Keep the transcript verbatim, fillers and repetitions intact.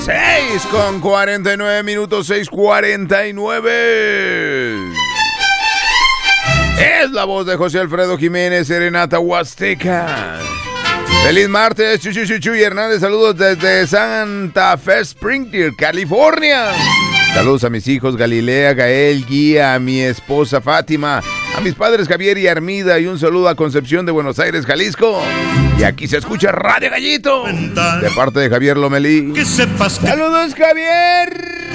seis con cuarenta y nueve minutos, seis cuarenta y nueve. Es la voz de José Alfredo Jiménez, Serenata Huasteca. Feliz martes, Chuchu Chuchu y Hernández, saludos desde Santa Fe Springfield, California. Saludos a mis hijos Galilea, Gael, Guía, a mi esposa Fátima, a mis padres Javier y Armida, y un saludo a Concepción de Buenos Aires, Jalisco. Y aquí se escucha Radio Gallito, de parte de Javier Lomelí. Que sepas que... ¡Saludos, Javier!